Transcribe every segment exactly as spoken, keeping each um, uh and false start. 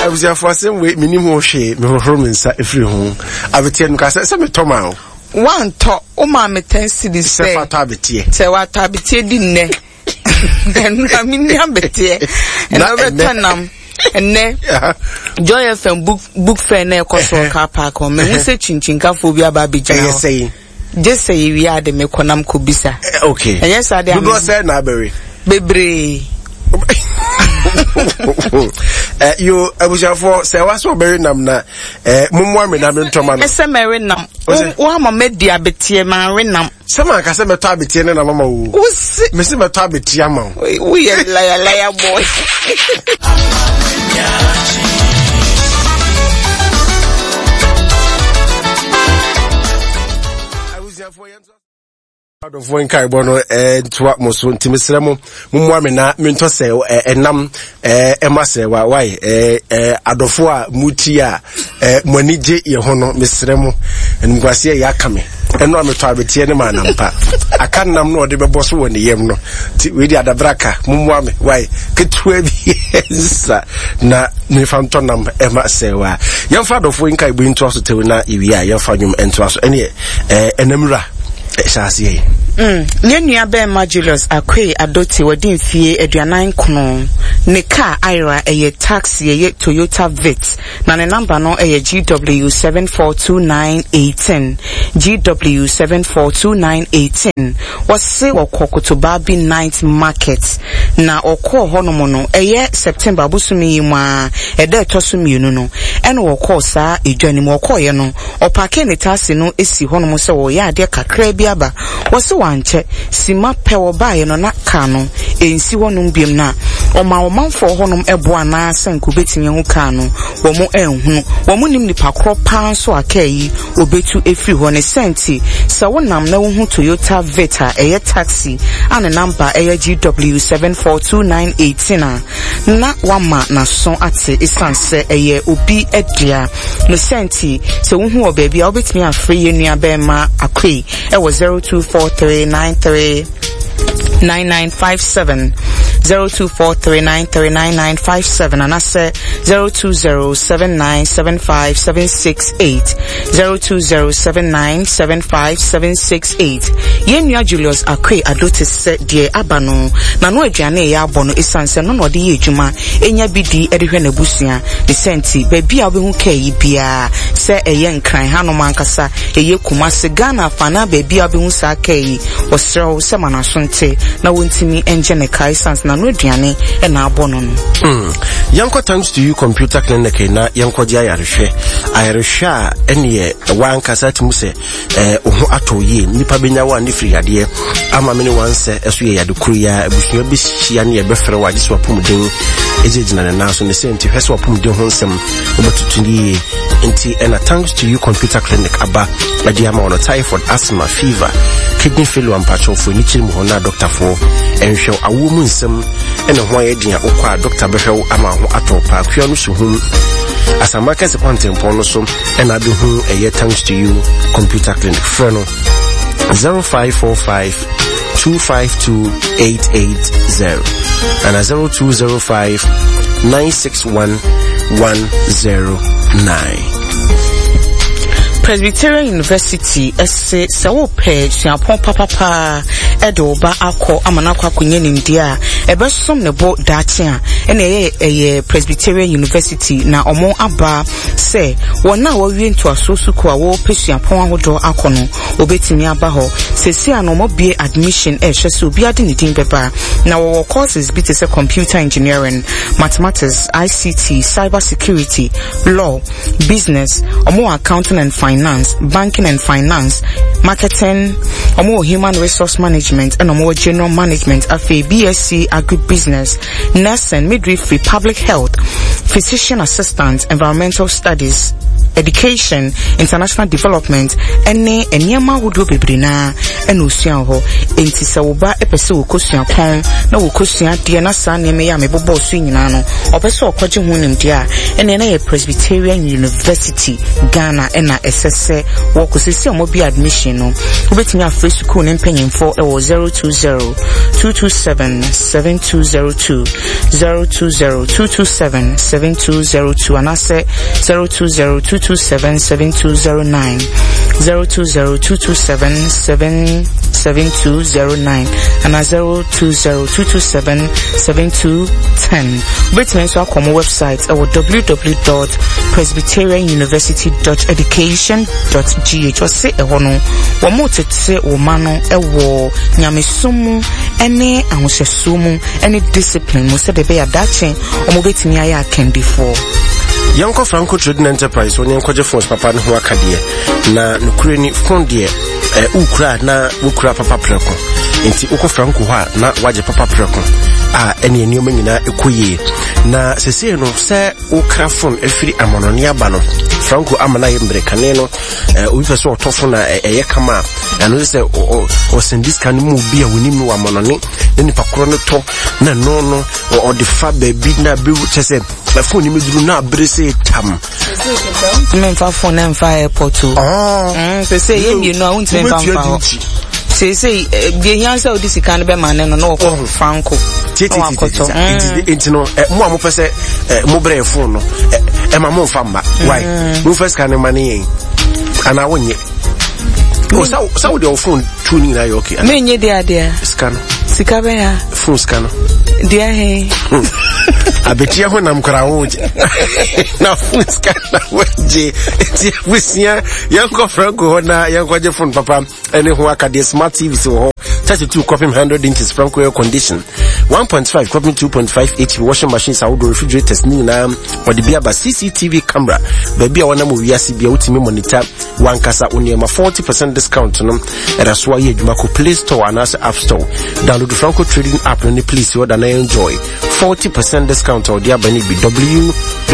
I was your first way, minimum shade, me home inside every home. I will tell you, I said, some tomorrow. One talk, oh, mamma, ten cities, say what habit, say what habit, didn't and I mean, Yambet, and over Tanam. And ne Joy F M book book fair near Cosmo car park or me say chinchinka phobia baby just saying just say we are the mekonam kubisa okay and yes I do not say na berry bebre eh you abusha for say was so berry nam na eh mumwa me na ntoma no say merry nam o ma media betie man renam sama ka say meto abetie na mama wo me say meto abetie ama we are liar liar boy I was here for you. Out of one carbono and to what most soon Timisremo, Mumwamina, Mintose, enam, eh, Emase, why, eh, Adofua, Mutia, eh, Monije, Yohono, Miss Remo, and Guasia Yakame. And no, I'm a target, man, I can't know the boss when the Yemno, with the other braca, Mumwame, why, get twelve years, na, Nifantonam, Emma Sewa. Young father of Winkai, bring to us to na, Ivia, your fanium, and to us any, eh, enemra. Shasi. Mm. Nyanua Bema Julius Akwe Adoti wadin fie aduanan kono. Ne car Ira eye taxi eye Toyota Vitz. Na ne number no eye G W seven four two nine one eight. G W seven four two nine one eight. Wase wakoko to Babi Night Market. Na okọ hono no eye September busumi ma ede tosumi no no. Eno okọ sa edwani mo okọ ye no. Opake ne taxi no esi hono mo se wo ya de kakra bi aba. Wase wanche sima pewo bae no na ka no ensi wonum biem na oma omanfo honum ebo ana sanku betimi hu ka no wo mo enhunu wo mo nim nipa kro pan so akai obetu efri ho ne senti sa wonam na wo hu Toyota Veta eye taxi and number eye G W seven four two nine one eight na na wama na so ate isanse eye obi edua ne senti so wo hu obabi a obetimi afri yenua Bema Akwe e was zero two four three nine three nine nine five seven zero two four three nine three nine nine five seven and I say zero two zero seven nine seven five seven six eight zero two zero seven nine seven five seven six eight. Yenua Julius Akwe Adoti se die abano na no aduane ya abono esanse no no de ye adwuma enya bidi edehwe na busua de senti baby a obehu kai bia se eye nkran hanom ankasa eye Kumasi Ghana fana baby a obehu sa kai osrew se manasonte na wontimi enje ne kai sans na no aduane e na abono no mm yanko thanks to you computer clinic na yanko dia yarehwe ayarehwa ene wan kasa timu se eh ohu atoye nipa benya wa ne free ade ama me ne wan se eso ye yade kuru ya abusua bi hia ne ye befere wa gise wapomden ejejina na naso ne senti hwese wapomden ho nsem obatutuni enti ena thanks to you computer clinic aba ade ama ono typhoid asthma fever kidney failure ampacho fo ni chirim ho na doctor fo enhwe awo mu nsem ene ho ayedin akwa doctor behwe ama ho atopa akwa no suhum asamaka se contempo no so ena be hu eye thanks to you computer clinic freno zero five four five two five two eight eight zero and zero two zero five nine six one one zero nine. Presbyterian University esse se wo pe suapon papa edo ba akọ amanakwa kunye nimdia ebesom ne bo dachi a ene eye eye Presbyterian University na omo aba se wona wo wie nto asosuku a wo pe suapon ahodo akọ no obetimi aba ho sesi ano mo bie admission e hwese obi ade ne din beba na wo courses bi te se computer engineering, mathematics, I C T, cyber security, law, business, omo accounting and finance Finance, banking and finance, marketing, or more human resource management, and more general management of a B S c agribusiness, nursing, midwifery, public health, physician assistant, environmental studies, education, international development, ene enyama wudo bebrina eno osuan ho enti se wo ba epese wo kosuan pon na wo kosuan de na sa ne me ya me bobo osu nyina no opese okwaje hu nim de a ene na ye Presbyterian University Ghana ena esese wo kosisi omo bi admission no obetimi afre school ne mpanyimfo e wo zero two zero two two seven seven two zero two zero two zero two two seven seven seven two zero two and I say zero two zero two two seven seven two zero nine zero two zero two two seven seven seven two zero nine and a zero two zero two two seven seven two ten. Britain so our website our w w w dot presbyterian university dot education dot g h or say e hono wo mo tete wo mano e wo nyamesumu ene ahohyesumu ene discipline mo se de be adache o mo betimi aya kendi for Yanko Franco Trading Enterprise when yanko je phones papa no ho akade na nukure ni phone de eh ukura na ukura papa preko enti uko Franco ha na waje papa preko a ene eni o nyina ekoye na sese no se ukra phone efiri amononi aba no Franco amana yembre kane no eh obi pese otofo na eye kama anu se o sendis kan mu bi a woni mu amononi eni pakoro no to na no no o de fa baby na bi chese la phone ni meduru na brese tam men fa phone and fa airport to ah mm so say you know I want to fa say say the answer of this can be man no no ko Franco it no mo am pese mo bre phone no e ma mo fa ma why mo first can money ana wonye o so so the phone tuning na you okay me nye dia dia scan sika be ya phone scan dia he abetia ho nam kra wo na phone scan na waje ti busia yanko Franco ho na yanko je phone papa ene ho akade smart T V so ho thirty-two copy one hundred inches Franco air condition one point five copy two point five H P washing machines outdoor refrigerators ni na or the bia ba C C T V camera baby a wana mo wiase bia utimi monitor wankasa oniema forty percent discount no era so aye adwuma ko Play Store and App Store download the Franco Trading app and please you and enjoy forty percent discount or the abani be w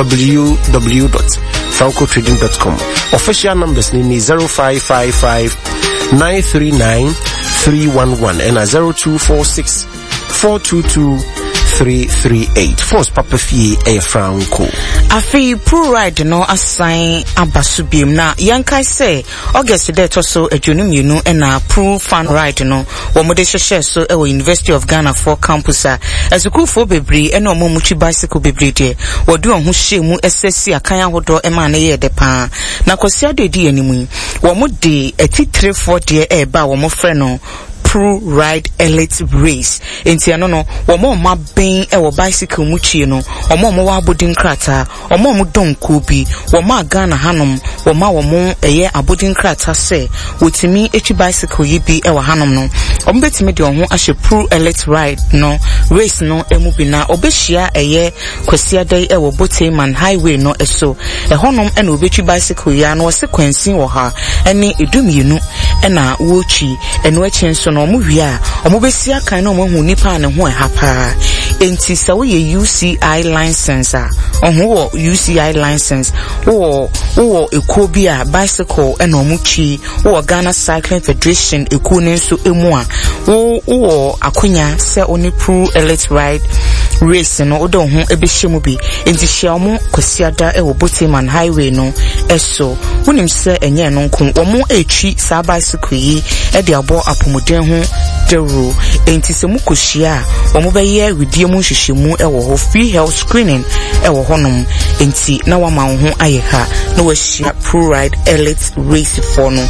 w w dot franco trading dot com. Official numbers ni zero five five five nine three nine three one one and a zero two four six four two two three three eight. Phones Papa Fee a Franco. Afi Pro Ride no assign abasubim na yankai say August de to so adwunum yenu na Pro Fan Ride no wo mo de hye so e University of Ghana for campus a azukufo bebre e no mo muchi bicycle bebre de wo do ho hye mu esesi akan ahodo e ma na ye de pa na kwasia de di animu wo mo de atitre for de e ba wo mo frɛ no Pro Ride Elite Race enti ano no wo mo ma ben e wo bicycle mu chie no wo mo mo wa abodin krata wo mo mo donko bi wo ma Ghana hanom wo ma wo mo eye abodin krata se wotimi echi bicycle yi bi e wo hanom no wo betimi de ho ahye Pro Elite Ride no race no emu bi na obehia eye kwasia dai e wo Boteman highway no eso e honom e na obechi bicycle ya no se kwansin wo ha ene edumienu e na wo chi eno achi nso no omo wia omo besia kan na omo hu nipa ne ho e hapa enti sa wo ye U C I license a oho wo U C I license wo wo ekobi a bicycle e na omo chi wo Ghana Cycling Federation eko ne nso emu a wo wo akonya se oni Pro Elite Ride race no odo ho ebehye bi enti hia omo kwasiada e wo Boteman highway no eso wonim se enye no nko omo echi sa bicycle yi e de abo apomuden ho dero enti se mukohia omo beye widie mu hwehwemu e wo ho free health screening e wo honom enti na wama ho ayeha na wahia Pro Ride Elite Race for no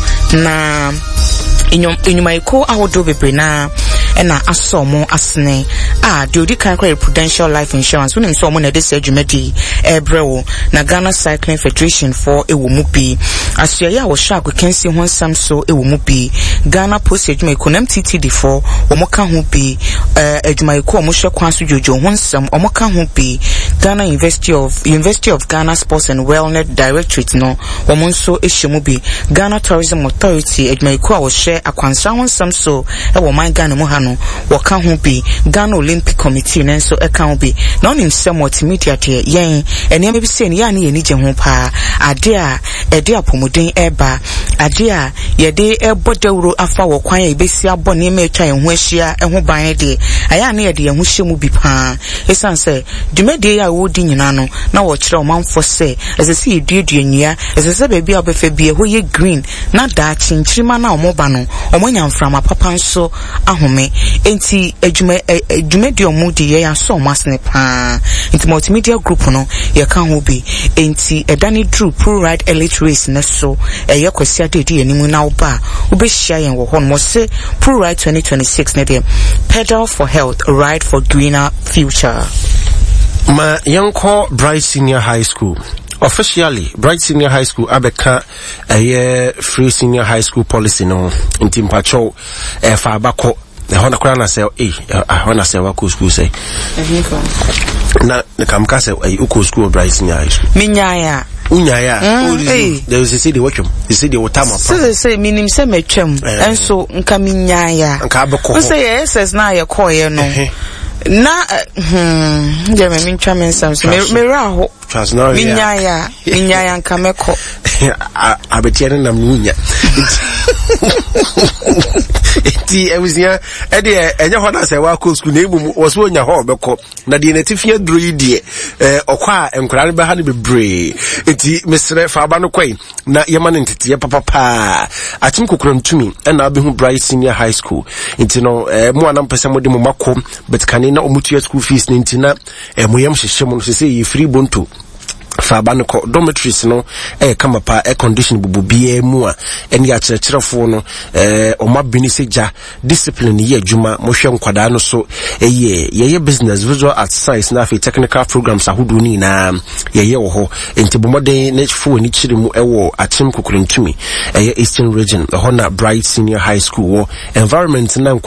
na inyom inyumaiko ahodo bebre na ena asomo asne ah de odi kan kwa Prudential Life Insurance wonim so omo na de se adwumadi ebrewo na Ghana Cycling Federation for ewo mu bi asua ya wo sha akokensi ho nsam so ewo mu bi Ghana Post adwumaiko na M T T D for omo ka ho bi eh adwumaiko omo hwe kwan so jojo ho nsam omo ka ho bi Ghana University of University of Ghana Sports and Wellness Directorate no omo nso ehye mu bi Ghana Tourism Authority adwumaiko a wo hwe akwansa ho nsam so ewo man Ghana mu ha no waka ho bi Ghana Olympic Committee nenso eka ho bi na onim se multimedia de yen ene bi se ne ya ne ye ni je ho pa ade a ede apomuden eba ade a yede ebo dawuro afa wo kwan e besi abo ne ma etwa enho ahia enho ban de aya na yede enho hye mu bi pa esan se dwumade ya wo di nyina no na wo kire o manfo se esese yeduedue nnua esese ba bia obefa bi ho ye green na da chinchirima na omoba no omonya mframa papa nso ahome enti adwuma dwumade omudi ye ya so masne pa enti multimedia group no ye kan ho bi enti edani drew pro ride elite race na so eye kwasi adedi animu na oba obehia yen wo hon mo se pro ride twenty twenty-six na dem pedal for health, ride for greener future. Ma yanko Bright Senior High School. Officially, Bright Senior High School abeka a free senior high school policy no inti mpacho e fa bako e hona kwa na say eh hona say wa school say na na kamka say e uko school Bright Senior High School minyaya unyaya mm, there is a city watchum you see the otama so say minim say metwam enso nka minyaya nka abeko say yes as na ye koye no na hmm je me mincha mensam so me ra ho minyaya minyaya nka meko abetiere na munya eti ewusia e de enye ho na say wa ko school na emu wo so onya ho beko na de natifia dro yi de eh okwa enkura ne be ha ne bebre eti mesre fa aba no kwai na yema ne ntete papa pa achim kokoro ntumi e na abehu Bright Senior High School enti no eh mu anam pese mo de mo makom but kane na omutua school fees ne ntina eh mo yam hyehye mo no se yi free bonto Fabano dormitories no eh kama pa air condition bubu bia mu a eni a kyerɛkyerɛfo no eh oma bini seja discipline ye adwuma mo hwɛ nkwada no so eh ye ye business visual art science na fe technical programs ahodo ni na ye ye wo ho enti bomode ne fo ni kyiri mu ewo akyem kokorantumi eh Eastern region ho na Bright Senior High School wo environment na